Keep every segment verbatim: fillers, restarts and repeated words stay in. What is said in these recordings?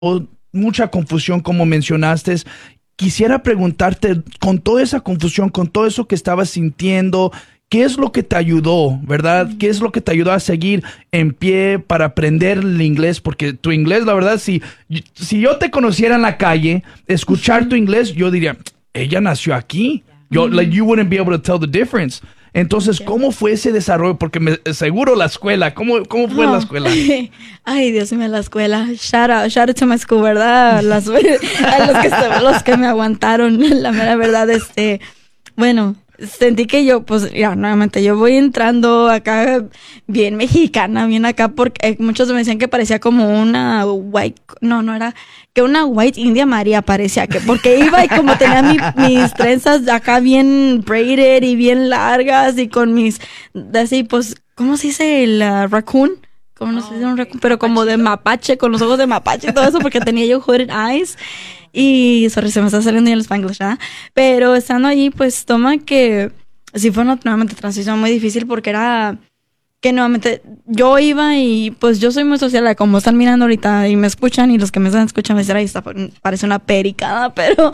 mucha confusión, como mencionaste. Quisiera preguntarte, con toda esa confusión, con todo eso que estabas sintiendo, ¿qué es lo que te ayudó, verdad? ¿Qué es lo que te ayudó a seguir en pie para aprender el inglés? Porque tu inglés, la verdad, si, si yo te conociera en la calle, escuchar tu inglés, yo diría, ella nació aquí. Yo, like, you wouldn't be able to tell the difference. Entonces, ¿cómo fue ese desarrollo? Porque me seguro la escuela, ¿cómo, cómo fue Oh. la escuela? Ay, Dios mío, la escuela. Shout out, shout out to my school, ¿verdad? Las, a los, que, los que me aguantaron, la mera verdad, este, bueno, sentí que yo, pues, ya, nuevamente, yo voy entrando acá bien mexicana, bien acá, porque muchos me decían que parecía como una white, no, no era, que una white India María parecía, que porque iba y como tenía mi, mis trenzas acá bien braided y bien largas y con mis, así, pues, ¿cómo se dice el uh, raccoon? ¿Cómo no se dice un raccoon? Pero como de mapache, con los ojos de mapache y todo eso, porque tenía yo hooded eyes. Y, sorry, se me está saliendo ya el Spanglish, ¿verdad? Pero estando allí, pues, toma que sí fue una nuevamente transición muy difícil porque era que nuevamente yo iba y, pues, yo soy muy social, como están mirando ahorita y me escuchan y los que me están escuchando me dicen, ahí está, parece una pericada, pero,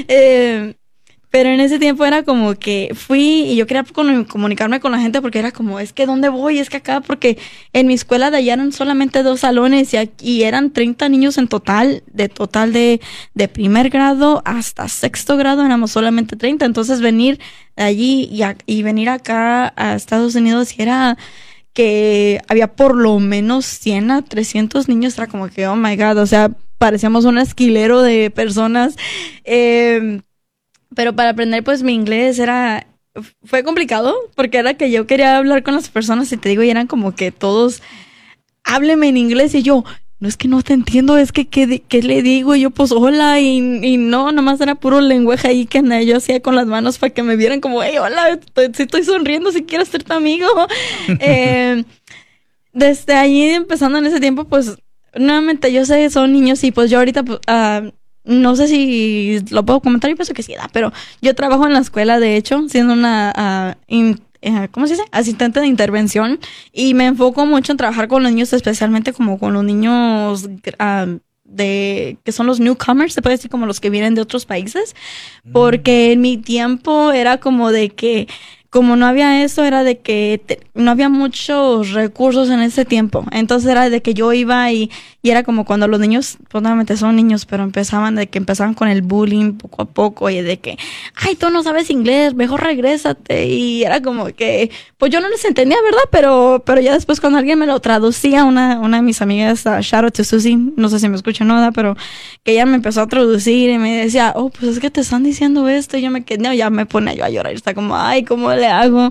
eh, pero en ese tiempo era como que fui y yo quería comunicarme con la gente porque era como, es que ¿dónde voy? Es que acá, porque en mi escuela de allá eran solamente dos salones y, aquí, y eran treinta niños en total, de total de, de primer grado hasta sexto grado éramos solamente treinta. Entonces venir de allí y, a, y venir acá a Estados Unidos y era que había por lo menos cien a trescientos niños, era como que, oh my God, o sea, parecíamos un esquilero de personas. Eh, Pero para aprender, pues, mi inglés era... Fue complicado, porque era que yo quería hablar con las personas, y te digo, y eran como que todos... Hábleme en inglés, y yo... No, es que no te entiendo, es que ¿qué, qué le digo? Y yo, pues, hola, y, y no, nomás era puro lenguaje ahí que yo hacía con las manos para que me vieran como, hey, hola, estoy, si estoy sonriendo, si quieres ser tu amigo. eh, desde allí, empezando en ese tiempo, pues, nuevamente, yo sé, son niños, y pues yo ahorita... Pues, uh, no sé si lo puedo comentar, yo pienso que sí da, pero yo trabajo en la escuela, de hecho, siendo una, uh, in, uh, ¿cómo se dice? Asistente de intervención, y me enfoco mucho en trabajar con los niños, especialmente como con los niños uh, de que son los newcomers, se puede decir como los que vienen de otros países, porque en mi tiempo era como de que como no había eso, era de que te, no había muchos recursos en ese tiempo. Entonces era de que yo iba y, y era como cuando los niños, pues nuevamente son niños, pero empezaban de que empezaban con el bullying poco a poco y de que, ay, tú no sabes inglés, mejor regrésate. Y era como que, pues yo no les entendía, ¿verdad? Pero, pero ya después cuando alguien me lo traducía, una, una de mis amigas, uh, shout out to Susie, no sé si me escucha o no, pero que ella me empezó a traducir y me decía, oh, pues es que te están diciendo esto. Y yo me quedé, no, ya me pone yo a llorar. Y está como, ay, ¿cómo le hago?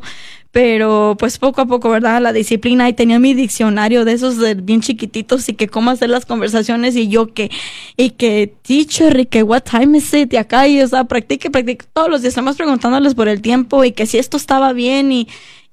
Pero pues poco a poco, ¿verdad? La disciplina, y tenía mi diccionario de esos de bien chiquititos y que cómo hacer las conversaciones y yo que, y que teacher y que what time is it y acá y o sea, practique, practique todos los días, estamos preguntándoles por el tiempo y que si esto estaba bien y,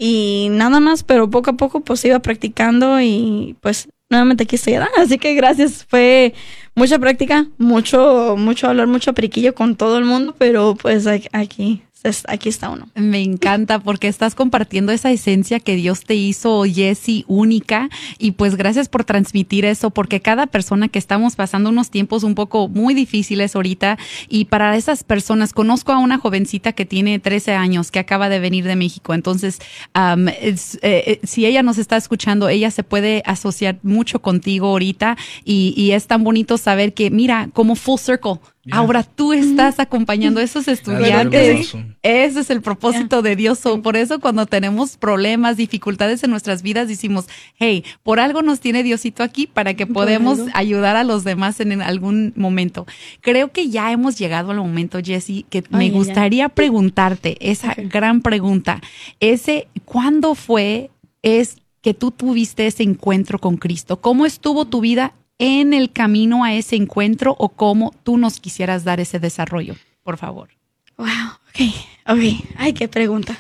y nada más, pero poco a poco pues iba practicando y pues nuevamente aquí estoy, ¿verdad? Así que gracias, fue mucha práctica, mucho, mucho hablar, mucho periquillo con todo el mundo, pero pues aquí... Aquí está uno. Me encanta porque estás compartiendo esa esencia que Dios te hizo, Jessie, única, y pues gracias por transmitir eso, porque cada persona que estamos pasando unos tiempos un poco muy difíciles ahorita, y para esas personas, conozco a una jovencita que tiene trece años, que acaba de venir de México, entonces um, es, eh, si ella nos está escuchando, ella se puede asociar mucho contigo ahorita, y, y es tan bonito saber que, mira, como full circle, yeah. Ahora tú estás acompañando a esos estudiantes. Ese es el propósito yeah. de Dios. So, por eso cuando tenemos problemas, dificultades en nuestras vidas, decimos, hey, por algo nos tiene Diosito aquí para que podamos ayudar a los demás en algún momento. Creo que ya hemos llegado al momento, Jessie, que oh, me yeah, gustaría yeah. preguntarte esa okay. gran pregunta. Ese, ¿cuándo fue es que tú tuviste ese encuentro con Cristo? ¿Cómo estuvo tu vida en el camino a ese encuentro o cómo tú nos quisieras dar ese desarrollo, por favor? Wow, ok, ok. Ay, qué pregunta.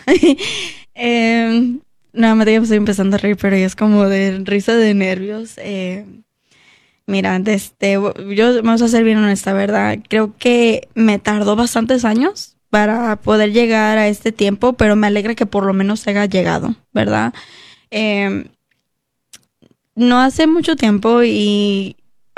eh, no, me estoy empezando a reír, pero es como de risa de nervios. Eh, mira, desde, yo vamos a ser bien honesta, ¿verdad? Creo que me tardó bastantes años para poder llegar a este tiempo, pero me alegra que por lo menos haya llegado, ¿verdad? Eh, No hace mucho tiempo y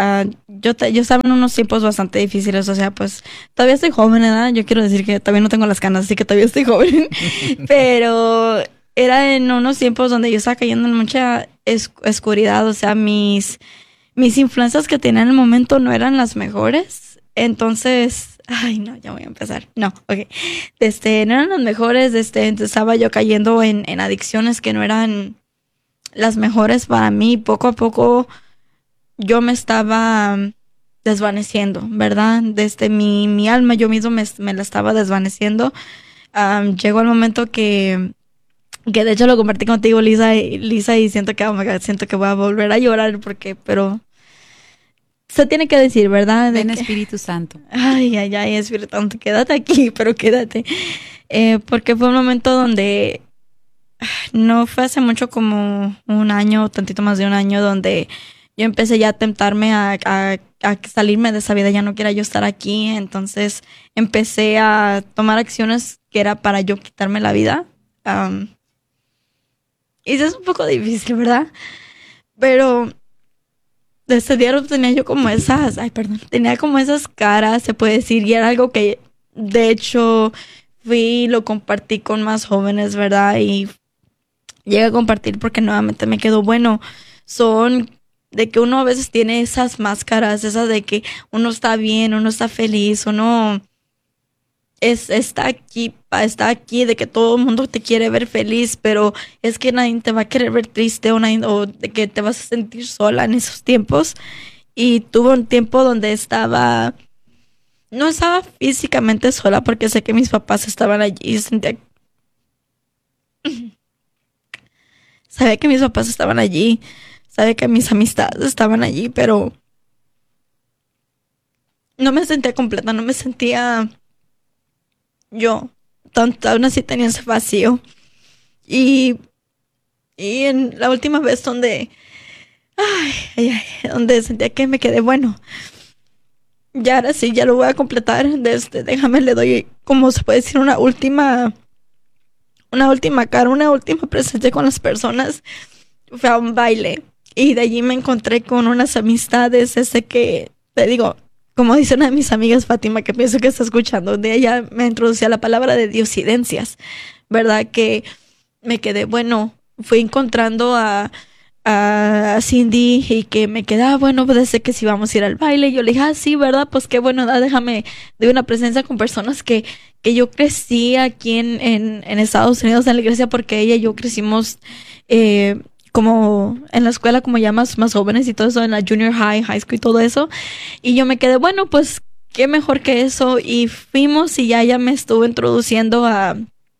uh, yo, te, yo estaba en unos tiempos bastante difíciles, o sea, pues todavía estoy joven, ¿verdad? Yo quiero decir que todavía no tengo las canas, así que todavía estoy joven, pero era en unos tiempos donde yo estaba cayendo en mucha es, oscuridad, o sea, mis, mis influencias que tenía en el momento no eran las mejores, entonces, ay, no, ya voy a empezar, no, ok, este, no eran las mejores, este, entonces estaba yo cayendo en, en adicciones que no eran las mejores para mí, poco a poco yo me estaba desvaneciendo, ¿verdad? Desde mi, mi alma, yo mismo me, me la estaba desvaneciendo. Um, llegó el momento que, que de hecho lo compartí contigo, Lisa, y, Lisa, y siento que, oh my God, siento que voy a volver a llorar porque, pero se tiene que decir, ¿verdad? Ven, que, Espíritu Santo. Ay, ay, ay, Espíritu Santo, quédate aquí, pero quédate. Eh, porque fue un momento donde no fue hace mucho, como un año, tantito más de un año, donde yo empecé ya a tentarme a, a, a salirme de esa vida, ya no quiera yo estar aquí, entonces empecé a tomar acciones que era para yo quitarme la vida. Um, y eso es un poco difícil, ¿verdad? Pero desde diario tenía yo como esas, ay, perdón, tenía como esas caras, se puede decir, y era algo que de hecho fui y lo compartí con más jóvenes, ¿verdad? Y llegué a compartir porque nuevamente me quedó bueno, son de que uno a veces tiene esas máscaras, esas de que uno está bien, uno está feliz, uno es, está aquí, está aquí, de que todo el mundo te quiere ver feliz, pero es que nadie te va a querer ver triste o, nadie, o de que te vas a sentir sola en esos tiempos. Y tuve un tiempo donde estaba, no estaba físicamente sola porque sé que mis papás estaban allí y sentía, sabía que mis papás estaban allí, sabía que mis amistades estaban allí, pero no me sentía completa, no me sentía yo. Tanto, aún así tenía ese vacío. Y, y en la última vez donde, ay, ay, ay, donde sentía que me quedé, bueno, ya ahora sí, ya lo voy a completar. Desde, déjame, le doy, como se puede decir, una última, una última cara, una última presencia con las personas. Fue a un baile. Y de allí me encontré con unas amistades, ese que, te digo, como dice una de mis amigas, Fátima, que pienso que está escuchando, de ella me introducía la palabra de diosidencias, ¿verdad? Que me quedé, bueno, fui encontrando a, a Cindy y que me quedaba, bueno, pues desde que si vamos a ir al baile, yo le dije, ah, sí, ¿verdad? Pues qué bueno, da, déjame de una presencia con personas que, que yo crecí aquí en, en, en Estados Unidos, en la iglesia, porque ella y yo crecimos, eh, como en la escuela, como ya más, más jóvenes y todo eso, en la junior high, high school y todo eso. Y yo me quedé, bueno, pues qué mejor que eso. Y fuimos y ya ella me estuvo introduciendo a,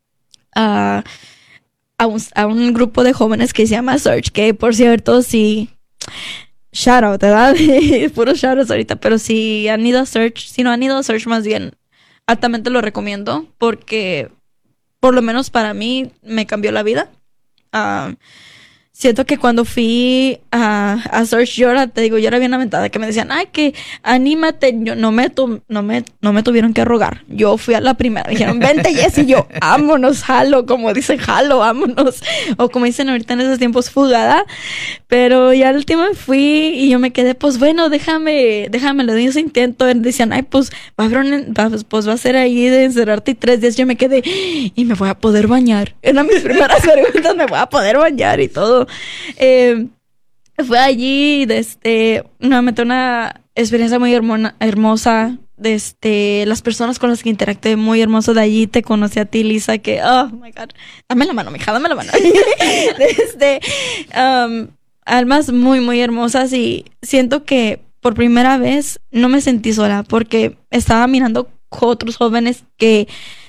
a, a, un, a un grupo de jóvenes que se llama Search, que por cierto, sí, shout out, ¿verdad? Puros shout outs ahorita, pero si han ido a Search, si no han ido a Search, más bien, altamente lo recomiendo, porque por lo menos para mí me cambió la vida. Um, Siento que cuando fui a, a Search, yo era, te digo, yo era bien aventada, que me decían, ay, que anímate. Yo, no, me tu, no, me, no me tuvieron que rogar. Yo fui a la primera. Me dijeron, vente, Jess, y yo, vámonos, jalo, como dicen, jalo, vámonos. O como dicen ahorita en esos tiempos, fugada. Pero ya al último fui y yo me quedé, pues bueno, déjame, déjame, le doy ese intento. Y decían, ay, pues va, a, pues va a ser ahí de encerrarte tres días. Yo me quedé, y me voy a poder bañar. Eran mis primeras preguntas, me voy a poder bañar y todo. Eh, fue allí desde nuevamente una experiencia muy hermona, hermosa. Desde las personas con las que interactué, muy hermoso. De allí te conocí a ti, Lisa, que oh my God, dame la mano, mija, dame la mano. Desde um, almas muy muy hermosas, y siento que por primera vez no me sentí sola, porque estaba mirando con otros jóvenes que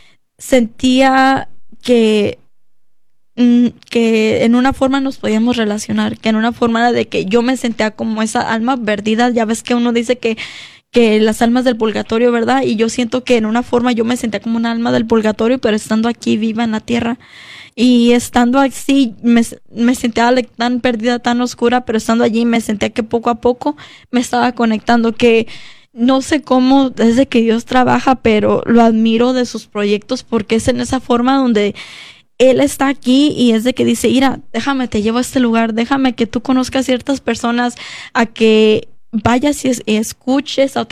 sentía que que en una forma nos podíamos relacionar, que en una forma era de que yo me sentía como esa alma perdida. Ya ves que uno dice que, que las almas del purgatorio, ¿verdad? Y yo siento que en una forma yo me sentía como una alma del purgatorio, pero estando aquí viva en la tierra. Y estando así, me, me sentía tan perdida, tan oscura, pero estando allí me sentía que poco a poco me estaba conectando, que no sé cómo, desde que Dios trabaja, pero lo admiro de sus proyectos, porque es en esa forma donde Él está aquí y es de que dice, mira, déjame, te llevo a este lugar, déjame que tú conozcas ciertas personas, a que vayas y es- escuches a